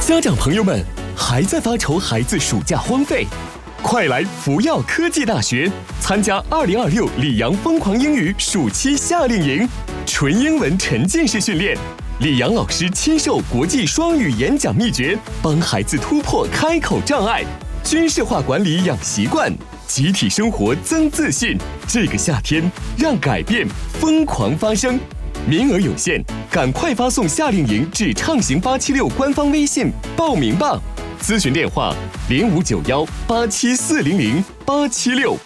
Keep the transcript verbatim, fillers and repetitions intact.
家长朋友们，还在发愁孩子暑假荒废？快来福耀科技大学参加二零二六里昂疯狂英语暑期夏令营，纯英文沉浸式训练，里昂老师亲授国际双语演讲秘诀，帮孩子突破开口障碍，军事化管理养习惯，集体生活增自信。这个夏天，让改变疯狂发生。名额有限，赶快发送夏令营至畅行八七六官方微信报名吧。咨询电话：零五九幺八七四零零八七六。